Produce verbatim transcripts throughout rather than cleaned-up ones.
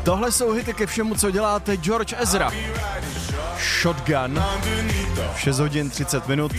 Tohle jsou hity ke všemu, co děláte. George Ezra, Shotgun, šest hodin třicet minut.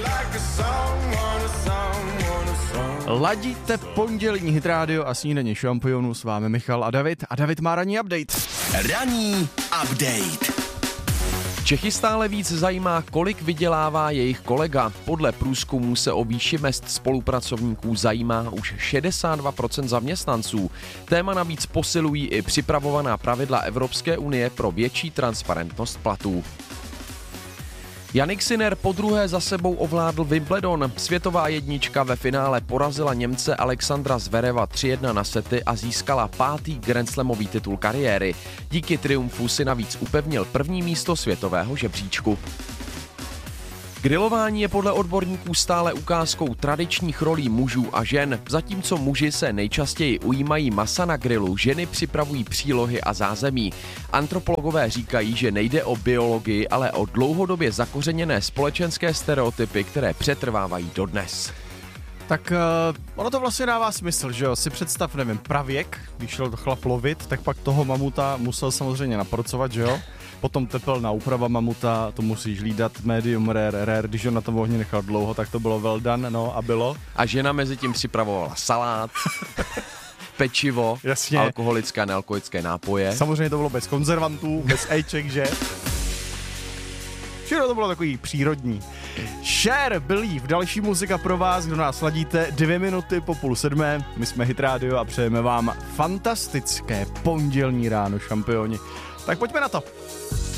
Ladíte pondělní Hit Radio a snídaně šampionů, s vámi Michal a David. A David má ranní update. Ranní update. Čechy stále víc zajímá, kolik vydělává jejich kolega. Podle průzkumů se o výši mezd spolupracovníků zajímá už šedesát dva procent zaměstnanců. Téma navíc posilují i připravovaná pravidla Evropské unie pro větší transparentnost platů. Jannik Sinner podruhé za sebou ovládl Wimbledon. Světová jednička ve finále porazila Němce Alexandra Zvereva tři jedna na sety a získala pátý grandslamový titul kariéry. Díky triumfu si navíc upevnil první místo světového žebříčku. Grilování je podle odborníků stále ukázkou tradičních rolí mužů a žen. Zatímco muži se nejčastěji ujímají masa na grilu, ženy připravují přílohy a zázemí. Antropologové říkají, že nejde o biologii, ale o dlouhodobě zakořeněné společenské stereotypy, které přetrvávají dodnes. Tak uh, ono to vlastně dává smysl, že jo, si představ, nevím, pravěk, když šel to chlap lovit, tak pak toho mamuta musel samozřejmě naporcovat, že jo? Potom tepelná úprava mamuta, to musíš hlídat, medium rare, rare, když ho na tom ohni nechal dlouho, tak to bylo well done, no a bylo. A žena mezi tím připravovala salát, pečivo, jasně, alkoholické a nealkoholické nápoje. Samozřejmě to bylo bez konzervantů, bez ejček, že? Všechno to bylo takový přírodní. Cher, Believe, další muzika pro vás, kdo nás sladíte, dvě minuty po půl sedmé. My jsme Hit Radio a přejeme vám fantastické pondělní ráno, šampioni. Tak pojďme na to.